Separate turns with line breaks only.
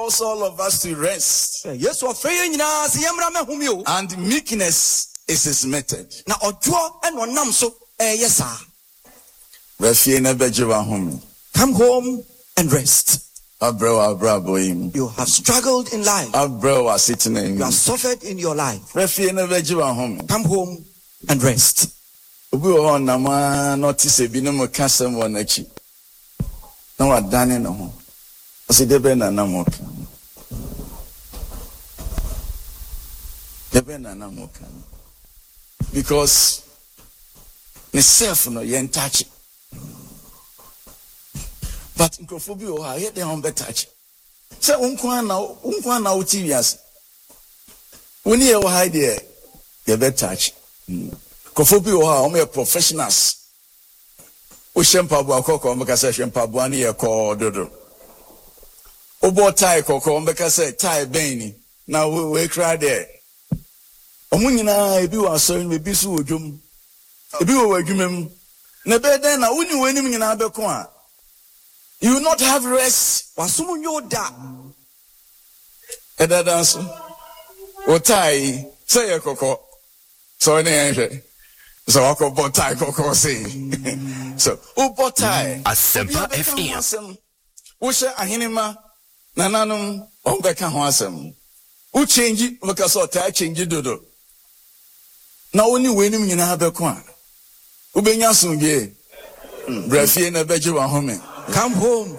calls all of us to rest.
Yes, or fair in us, Yamrama Humio.
And meekness is his method.
Now, or draw and one nam so, yes, sir.
Come
home and rest.
You
have struggled in life. You have suffered in your life. Come home and rest.
Because self no yen touch. But nkofobia o ha ye dey on better touch. Say unkwan na utivias. When you hide there, you better touch. Nkofobia o ha o me professionals. O shempa bu akoko mbeka say shempa bu ani ye ko dodo. O bo tie koko mbeka say tie beni. Now we cry there. Omu nyina ebi wa so ni ebi so odwom. Ebi wo adwumam. Na be den na woni wanim nyina beko a. You will not have rest.
Wasumu nyoda.
Eda danso. O tai say koko. So ni enhwe. So wako bo tai koko say. So o bo tai.
Asempa FM.
Wo hye ahenema nananom on beka ho asem. Wo change because o tai change dodo. Na woni wenim nyina beko a. Wo benya songe. Brafie na beje wa home.
Come home